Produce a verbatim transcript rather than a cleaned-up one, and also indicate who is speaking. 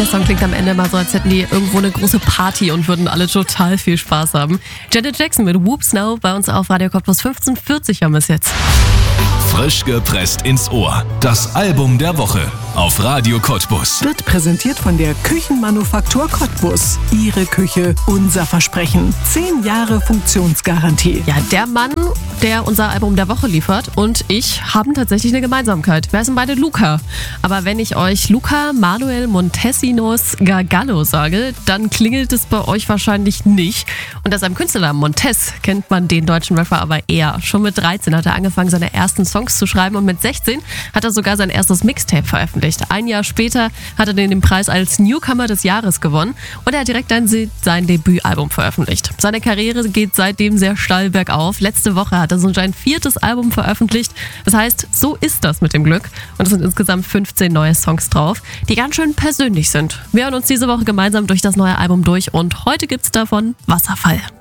Speaker 1: Der Song klingt am Ende mal so, als hätten die irgendwo eine große Party und würden alle total viel Spaß haben. Janet Jackson mit Whoops Now bei uns auf Radio Cottbus fünfzehn vierzig haben wir es jetzt.
Speaker 2: Frisch gepresst ins Ohr. Das Album der Woche auf Radio Cottbus.
Speaker 3: Wird präsentiert von der Küchenmanufaktur Cottbus. Ihre Küche, unser Versprechen. Zehn Jahre Funktionsgarantie.
Speaker 1: Ja, der Mann, der unser Album der Woche liefert, und ich haben tatsächlich eine Gemeinsamkeit. Wir heißen beide Luca. Aber wenn ich euch Luca Manuel Montesinos Gargallo sage, dann klingelt es bei euch wahrscheinlich nicht. Und aus seinem Künstlernamen Montez kennt man den deutschen Rapper aber eher. Schon mit dreizehn hat er angefangen, seine ersten Songs zu schreiben, und mit sechzehn hat er sogar sein erstes Mixtape veröffentlicht. Ein Jahr später hat er den Preis als Newcomer des Jahres gewonnen und er hat direkt ein, sein Debütalbum veröffentlicht. Seine Karriere geht seitdem sehr steil bergauf. Letzte Woche hat er so sein viertes Album veröffentlicht. Das heißt, so ist das mit dem Glück. Und es sind insgesamt fünfzehn neue Songs drauf, die ganz schön persönlich sind. Wir hören uns diese Woche gemeinsam durch das neue Album durch und heute gibt's davon Wasserfall.